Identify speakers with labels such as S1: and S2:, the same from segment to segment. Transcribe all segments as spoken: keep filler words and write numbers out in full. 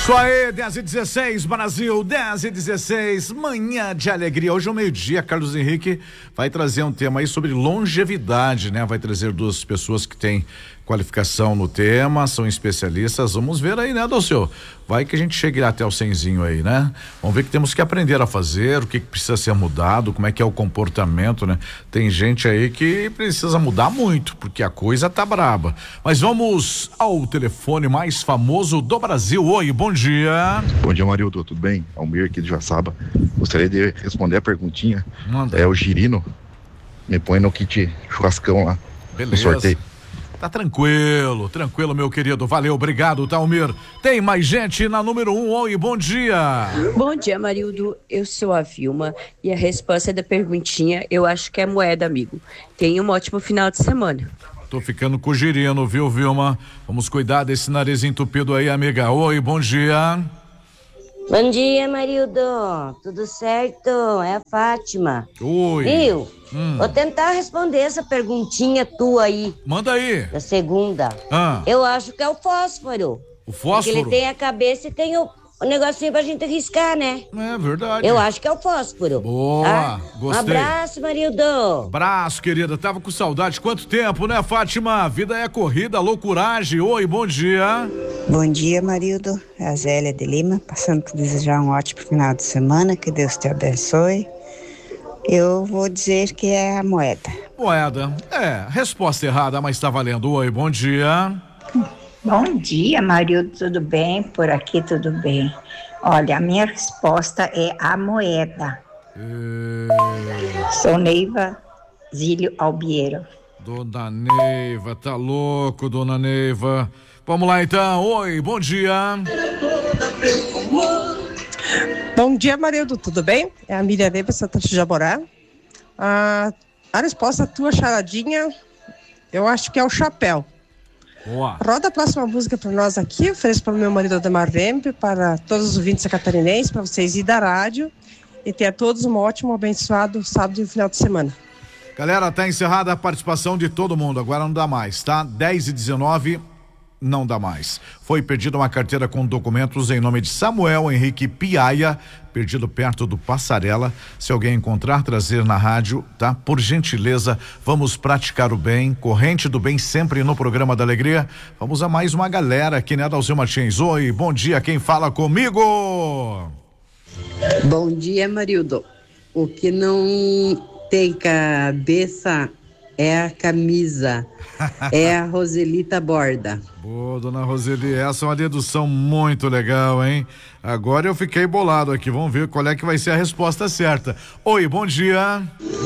S1: Isso aí, dez e dezesseis, Brasil, dez e dezesseis, manhã de alegria. Hoje ao meio-dia, Carlos Henrique vai trazer um tema aí sobre longevidade, né? Vai trazer duas pessoas que têm qualificação no tema, são especialistas. Vamos ver aí, né, Dalcio? Vai que a gente chegue até o cenzinho aí, né? Vamos ver que temos que aprender a fazer, o que, que precisa ser mudado, como é que é o comportamento, né? Tem gente aí que precisa mudar muito, porque a coisa tá braba. Mas vamos ao telefone mais famoso do Brasil. Oi, bom dia.
S2: Bom dia, Marildo, tudo bem? Almir aqui de Joaçaba. Gostaria de responder a perguntinha.
S1: Manda.
S2: É o Girino. Me põe no kit churrascão lá.
S1: Beleza.
S2: No sorteio.
S1: Tá tranquilo, tranquilo, meu querido. Valeu, obrigado, Talmir. Tem mais gente na número um. Oi, bom dia.
S3: Bom dia, Marildo. Eu sou a Vilma e a resposta da perguntinha eu acho que é moeda, amigo. Tenha um ótimo final de semana.
S1: Tô ficando com o girino, viu, Vilma? Vamos cuidar desse nariz entupido aí, amiga. Oi, bom dia.
S4: Bom dia, Marildo. Tudo certo? É a Fátima.
S1: Oi.
S4: Viu?
S1: Hum.
S4: Vou tentar responder essa perguntinha tua aí.
S1: Manda aí.
S4: Da segunda.
S1: Ah.
S4: Eu acho que é o fósforo.
S1: O fósforo?
S4: Porque ele tem a cabeça e tem o, o negocinho pra gente riscar, né?
S1: É verdade.
S4: Eu acho que é o fósforo.
S1: Boa,
S4: tá?
S1: gostei.
S4: Um abraço, Marildo.
S1: Abraço, querida. Tava com saudade. Quanto tempo, né, Fátima? A vida é corrida, loucuragem. Oi, bom dia.
S5: Bom dia, Marildo. É a Zélia de Lima, passando por desejar um ótimo final de semana, que Deus te abençoe. Eu vou dizer que é a moeda.
S1: Moeda. É, resposta errada, mas tá valendo. Oi, bom dia.
S6: Bom dia, Marildo, tudo bem? Por aqui tudo bem. Olha, a minha resposta é a moeda.
S1: E...
S6: Sou Neiva Zílio Albiero.
S1: Dona Neiva, tá louco, Dona Neiva. Vamos lá então. Oi, bom dia.
S7: Bom dia, Marildo, tudo bem? É a Miriam Neiva, Santana de Jaborá. A, a resposta à tua charadinha, eu acho que é o chapéu.
S1: Boa.
S7: Roda a próxima música para nós aqui, ofereço para o meu marido Ademar Rempe, para todos os ouvintes catarinenses, para vocês e da rádio, e ter a todos um ótimo, abençoado sábado e final de semana.
S1: Galera, tá encerrada a participação de todo mundo, agora não dá mais, tá? dez e dezenove, não dá mais. Foi perdida uma carteira com documentos em nome de Samuel Henrique Piaia, perdido perto do Passarela. Se alguém encontrar, trazer na rádio, tá? Por gentileza, vamos praticar o bem, corrente do bem sempre no programa da alegria. Vamos a mais uma galera aqui, né, Dalceu Martins? Oi, bom dia, quem fala comigo?
S8: Bom dia, Marildo. O que não tem cabeça é a camisa, é a Roselita Borda.
S1: Boa, dona Roseli, essa é uma dedução muito legal, hein? Agora eu fiquei bolado aqui, vamos ver qual é que vai ser a resposta certa. Oi, bom dia.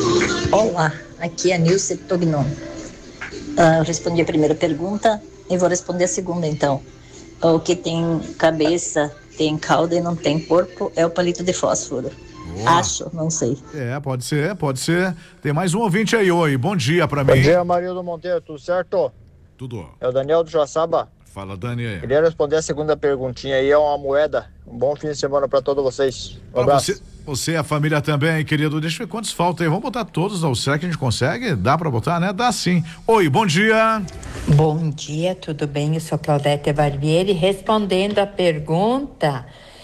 S9: Olá, aqui é a Nilce Tognon. Uh, eu respondi a primeira pergunta e vou responder a segunda então. O que tem cabeça, tem cauda e não tem corpo é o palito de fósforo. Boa. Acho, não sei.
S1: É, pode ser, pode ser. Tem mais um ouvinte aí, oi, bom dia pra mim.
S10: Bom dia, Marildo Monteiro, tudo certo?
S1: Tudo.
S10: É o Daniel do Joaçaba.
S1: Fala, Dani aí.
S10: Queria responder a segunda perguntinha aí, é uma moeda. Um bom fim de semana pra todos vocês. Um abraço.
S1: Você, você e a família também, querido. Deixa eu ver quantos faltam aí. Vamos botar todos, ao será que a gente consegue? Dá pra botar, né? Dá sim. Oi, bom dia.
S11: Bom dia, tudo bem? Eu sou Claudete Barbieri. Respondendo a pergunta,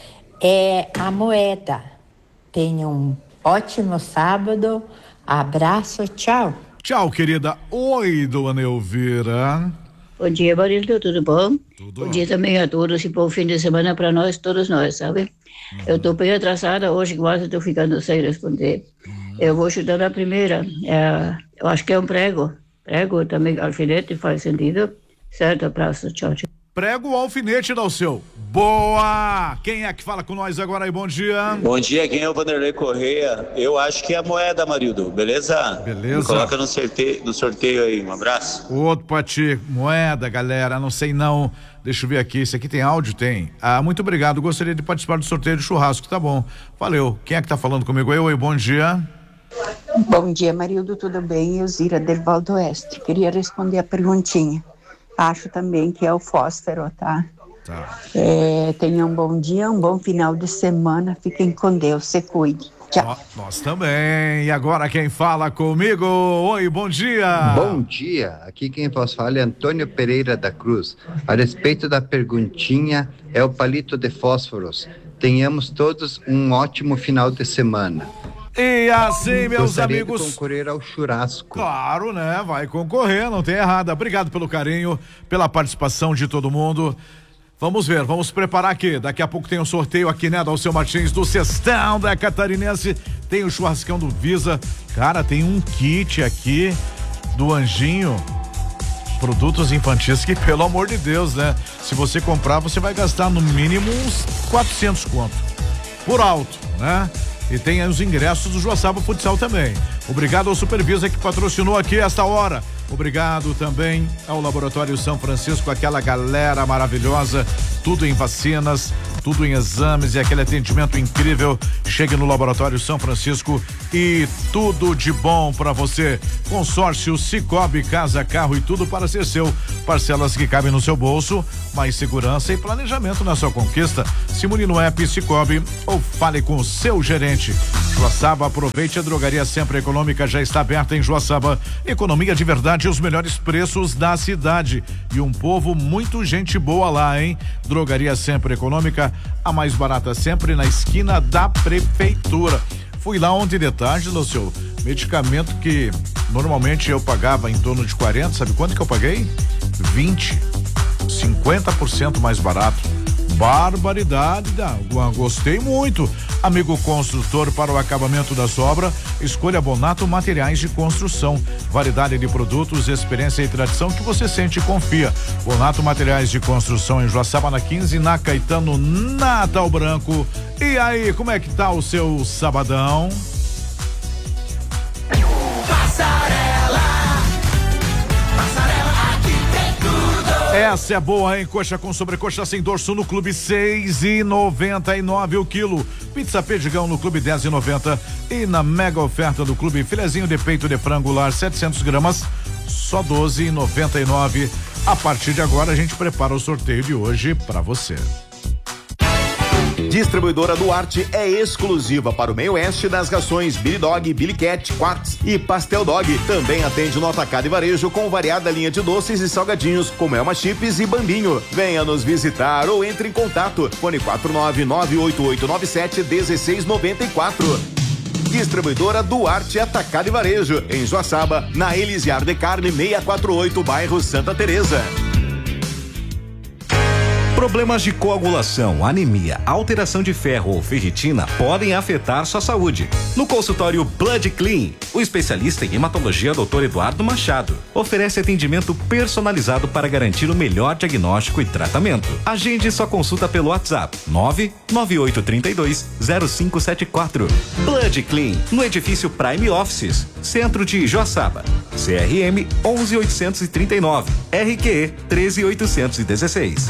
S11: é a moeda. Tenha um ótimo sábado. Abraço, tchau.
S1: Tchau, querida. Oi, dona Elvira.
S12: Bom dia, Marildo, tudo bom?
S1: Tudo.
S12: Bom dia também a todos e bom fim de semana para nós, todos nós, sabe? Uhum. Eu estou bem atrasada hoje, quase estou ficando sem responder. Uhum. Eu vou chutar a primeira. É, eu acho que é um prego. Prego também, alfinete, faz sentido. Certo, abraço, tchau, tchau.
S1: Prego ou alfinete, Dalceu? Boa! Quem é que fala com nós agora aí? Bom dia.
S13: Bom dia, quem é o Vanderlei Correia? Eu acho que é a moeda, Marildo, beleza?
S1: Beleza.
S13: Me coloca no sorteio, no sorteio aí, um abraço.
S1: Outro pra ti, moeda, galera, não sei não. Deixa eu ver aqui, esse aqui tem áudio? Tem. Ah, muito obrigado, gostaria de participar do sorteio de churrasco, tá bom. Valeu. Quem é que tá falando comigo aí? Oi, bom dia.
S5: Bom dia, Marildo, tudo bem? Eu, Zira del Valdo Oeste. Queria responder a perguntinha. Acho também que é o fósforo, tá?
S1: Tá.
S5: É, tenham um bom dia, um bom final de semana. Fiquem com Deus, se cuide.
S6: Tchau.
S1: Nós também. E agora quem fala comigo? Oi, bom dia.
S14: Bom dia. Aqui quem vos fala é Antônio Pereira da Cruz. A respeito da perguntinha, é o palito de fósforos. Tenhamos todos um ótimo final de semana.
S1: E assim, meus
S14: Gostaria
S1: amigos.
S14: de concorrer ao churrasco.
S1: Claro, né? Vai concorrer, não tem errado. Obrigado pelo carinho, pela participação de todo mundo. Vamos ver, vamos preparar aqui. Daqui a pouco tem um sorteio aqui, né, Dalceu Martins, do Cestão da Catarinense. Tem o churrascão do Visa. Cara, tem um kit aqui do Anjinho. Produtos infantis que, pelo amor de Deus, né? Se você comprar, você vai gastar no mínimo uns quatrocentos conto. Por alto, né? E tem os ingressos do Joaçaba Futsal também. Obrigado ao Supervisa que patrocinou aqui esta hora. Obrigado também ao Laboratório São Francisco, aquela galera maravilhosa, tudo em vacinas, tudo em exames e aquele atendimento incrível. Chegue no Laboratório São Francisco e tudo de bom para você. Consórcio Cicobi, casa, carro e tudo para ser seu. Parcelas que cabem no seu bolso, mais segurança e planejamento na sua conquista. Simule no app Cicobi ou fale com o seu gerente. Joaçaba, aproveite, a Drogaria Sempre Econômica já está aberta em Joaçaba. Economia de verdade, os melhores preços da cidade e um povo muito gente boa lá, hein? Drogaria Sempre Econômica, a mais barata sempre na esquina da prefeitura. Fui lá ontem de tarde, Lúcio, medicamento que normalmente eu pagava em torno de quarenta, sabe quanto que eu paguei? vinte, cinquenta por cento mais barato. Barbaridade, gostei muito. Amigo construtor, para o acabamento da sua obra, escolha Bonato Materiais de Construção. Variedade de produtos, experiência e tradição que você sente e confia. Bonato Materiais de Construção em Joaçaba, na quinze, na Caetano, Natal Branco. E aí, como é que tá o seu sabadão?
S15: Passarela, Passarela, aqui tem tudo.
S1: Essa é boa, hein? Coxa com sobrecoxa sem dorso no Clube seis e noventa e nove o quilo. Pizza Pedigão no Clube dez e noventa e na mega oferta do Clube filezinho de peito de frango lar setecentos gramas, só doze e noventa e nove. A partir de agora a gente prepara o sorteio de hoje para você.
S16: Distribuidora Duarte é exclusiva para o meio oeste das rações Billy Dog, Billy Cat, Quartz e Pastel Dog. Também atende no atacado e varejo com variada linha de doces e salgadinhos, como Elma Chips e Bambinho. Venha nos visitar ou entre em contato. Fone quatro nove nove oito oito nove sete um seis nove quatro. Distribuidora Duarte Atacado e Varejo, em Joaçaba, na Elisiar de Carne seiscentos e quarenta e oito, bairro Santa Teresa.
S17: Problemas de coagulação, anemia, alteração de ferro ou ferritina podem afetar sua saúde. No consultório Blood Clean, o especialista em hematologia doutor Eduardo Machado oferece atendimento personalizado para garantir o melhor diagnóstico e tratamento. Agende sua consulta pelo WhatsApp nove nove oito três dois zero cinco sete quatro. Blood Clean, no edifício Prime Offices, centro de Joaçaba. C R M onze oitocentos e trinta e nove, R Q E treze mil oitocentos e dezesseis.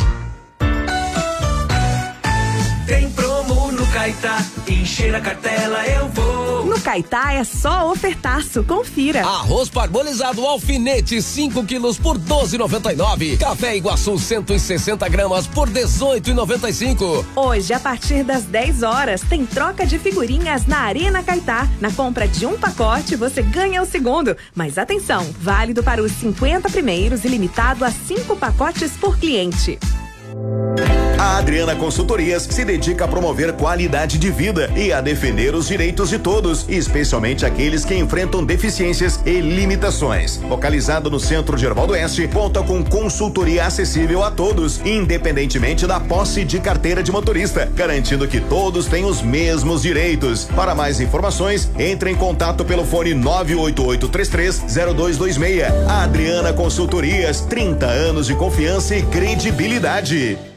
S15: Tem promo no Caetá, encher a cartela eu vou.
S18: No Caetá é só ofertaço, confira.
S19: Arroz parbolizado alfinete cinco quilos por doze e noventa e nove. Café Iguaçu cento e sessenta gramas por dezoito e noventa e cinco.
S18: Hoje, a partir das dez horas, tem troca de figurinhas na Arena Caetá. Na compra de um pacote, você ganha o segundo. Mas atenção, válido para os cinquenta primeiros e limitado a cinco pacotes por cliente.
S16: A Adriana Consultorias se dedica a promover qualidade de vida e a defender os direitos de todos, especialmente aqueles que enfrentam deficiências e limitações. Localizado no centro de Erval do Oeste, conta com consultoria acessível a todos, independentemente da posse de carteira de motorista, garantindo que todos têm os mesmos direitos. Para mais informações, entre em contato pelo fone nove oito oito três três zero dois dois seis. A Adriana Consultorias, trinta anos de confiança e credibilidade.